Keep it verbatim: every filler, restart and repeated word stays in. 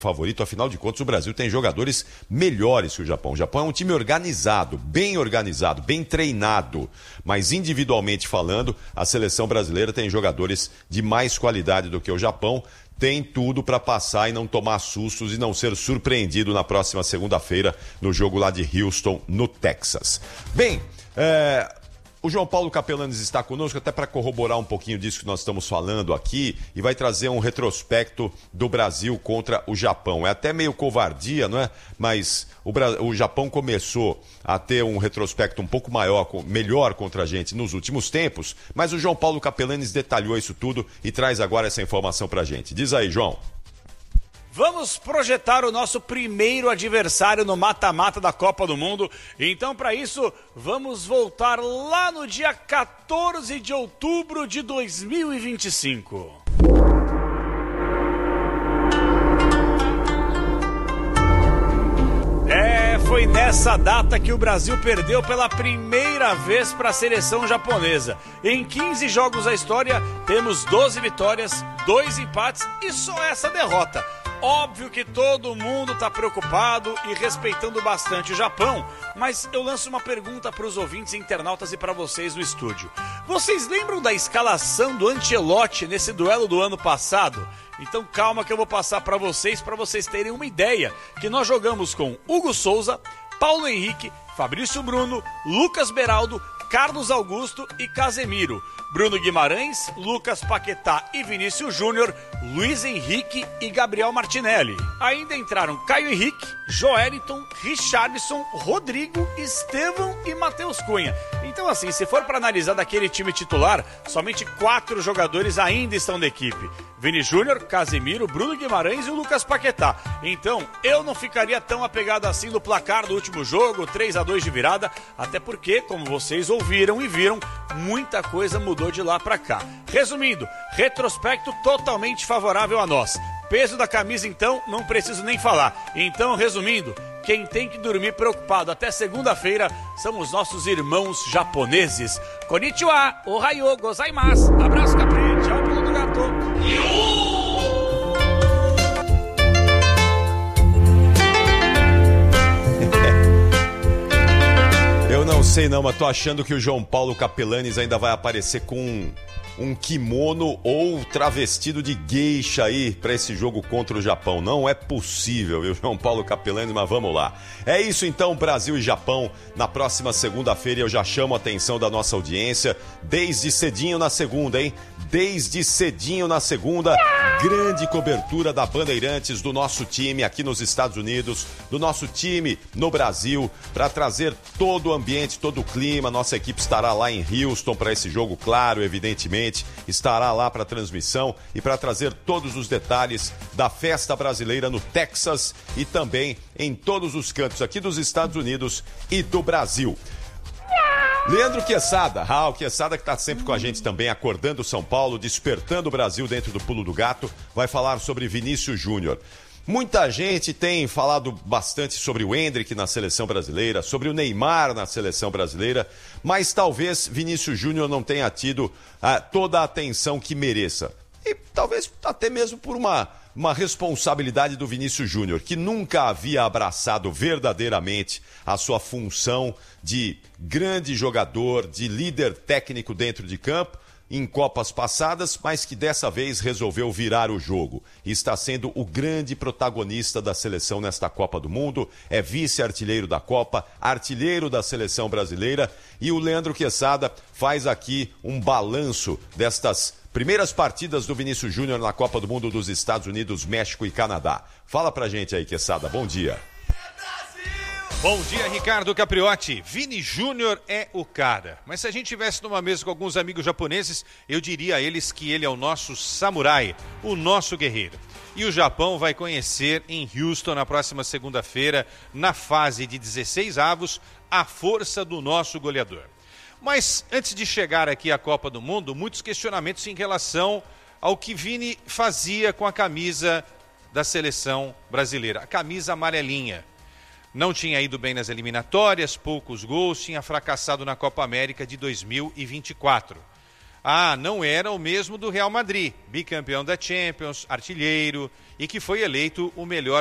favorito, afinal de contas o Brasil tem jogadores melhores que o Japão. O Japão é um time organizado, bem organizado, bem treinado, mas individualmente falando, a seleção brasileira tem jogadores de mais qualidade do que o Japão, tem tudo para passar e não tomar sustos e não ser surpreendido na próxima segunda-feira no jogo lá de Houston, no Texas. Bem, é... o João Paulo Capelanes está conosco até para corroborar um pouquinho disso que nós estamos falando aqui e vai trazer um retrospecto do Brasil contra o Japão. É até meio covardia, não é? Mas o, Bra... o Japão começou a ter um retrospecto um pouco maior, melhor contra a gente nos últimos tempos, mas o João Paulo Capelanes detalhou isso tudo e traz agora essa informação para a gente. Diz aí, João. Vamos projetar o nosso primeiro adversário no mata-mata da Copa do Mundo. Então, para isso, vamos voltar lá no dia quatorze de outubro de dois mil e vinte e cinco. É, foi nessa data que o Brasil perdeu pela primeira vez para a seleção japonesa. Em quinze jogos da história, temos doze vitórias, dois empates e só essa derrota. Óbvio que todo mundo está preocupado e respeitando bastante o Japão, mas eu lanço uma pergunta para os ouvintes internautas e para vocês no estúdio. Vocês lembram da escalação do Ancelotti nesse duelo do ano passado? Então calma que eu vou passar para vocês, para vocês terem uma ideia, que nós jogamos com Hugo Souza, Paulo Henrique, Fabrício Bruno, Lucas Beraldo, Carlos Augusto e Casemiro. Bruno Guimarães, Lucas Paquetá e Vinícius Júnior, Luiz Henrique e Gabriel Martinelli. Ainda entraram Caio Henrique, Joeliton, Richarlison, Rodrigo, Estevão e Matheus Cunha. Então assim, se for para analisar daquele time titular, somente quatro jogadores ainda estão da equipe. Vini Júnior, Casemiro, Bruno Guimarães e o Lucas Paquetá. Então, eu não ficaria tão apegado assim no placar do último jogo, três a dois de virada, até porque, como vocês ouviram e viram, muita coisa mudou de lá pra cá. Resumindo, retrospecto totalmente favorável a nós. Peso da camisa, então, não preciso nem falar. Então, resumindo, quem tem que dormir preocupado até segunda-feira são os nossos irmãos japoneses. Konnichiwa, ohayo gozaimasu. Abraço, Capri. Tchau, pulo do gato. Eu não sei não, mas tô achando que o João Paulo Capelanes ainda vai aparecer com um, um kimono ou travestido de geisha aí para esse jogo contra o Japão. Não é possível, viu, João Paulo Capelanes, mas vamos lá. É isso então, Brasil e Japão, na próxima segunda-feira. Eu já chamo a atenção da nossa audiência, desde cedinho na segunda, hein? Desde cedinho na segunda, grande cobertura da Bandeirantes, do nosso time aqui nos Estados Unidos, do nosso time no Brasil, para trazer todo o ambiente, todo o clima. Nossa equipe estará lá em Houston para esse jogo, claro, evidentemente, estará lá para a transmissão e para trazer todos os detalhes da festa brasileira no Texas e também em todos os cantos aqui dos Estados Unidos e do Brasil. Leandro Quesada, ah, o Quesada que está sempre com a gente também, acordando São Paulo, despertando o Brasil dentro do Pulo do Gato, vai falar sobre Vinícius Júnior. Muita gente tem falado bastante sobre o Endrick na seleção brasileira, sobre o Neymar na seleção brasileira, mas talvez Vinícius Júnior não tenha tido ah, toda a atenção que mereça. E talvez até mesmo por uma, uma responsabilidade do Vinícius Júnior, que nunca havia abraçado verdadeiramente a sua função de grande jogador, de líder técnico dentro de campo, em Copas passadas, mas que dessa vez resolveu virar o jogo. E está sendo o grande protagonista da seleção nesta Copa do Mundo, é vice-artilheiro da Copa, artilheiro da seleção brasileira, e o Leandro Quesada faz aqui um balanço destas primeiras partidas do Vinícius Júnior na Copa do Mundo dos Estados Unidos, México e Canadá. Fala pra gente aí, Quesada, bom dia. Bom dia, Ricardo Capriotti. Vini Júnior é o cara. Mas se a gente estivesse numa mesa com alguns amigos japoneses, eu diria a eles que ele é o nosso samurai, o nosso guerreiro. E o Japão vai conhecer em Houston na próxima segunda-feira, na fase de dezesseis avos, a força do nosso goleador. Mas antes de chegar aqui à Copa do Mundo, muitos questionamentos em relação ao que Vini fazia com a camisa da seleção brasileira, a camisa amarelinha. Não tinha ido bem nas eliminatórias, poucos gols, tinha fracassado na Copa América de dois mil e vinte e quatro. Ah, não era o mesmo do Real Madrid, bicampeão da Champions, artilheiro e que foi eleito o melhor